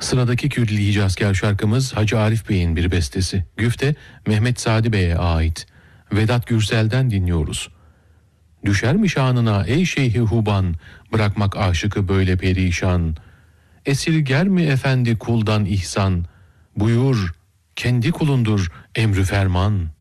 Sıradaki Kürdili Hicazkar şarkımız Hacı Arif Bey'in bir bestesi. Güfte Mehmet Sadi Bey'e ait. Vedat Gürsel'den dinliyoruz. Düşer mi şanına ey Şeyhi Huban, bırakmak aşıkı böyle perişan? Esirger mi efendi kuldan ihsan? Buyur, kendi kulundur emrü ferman.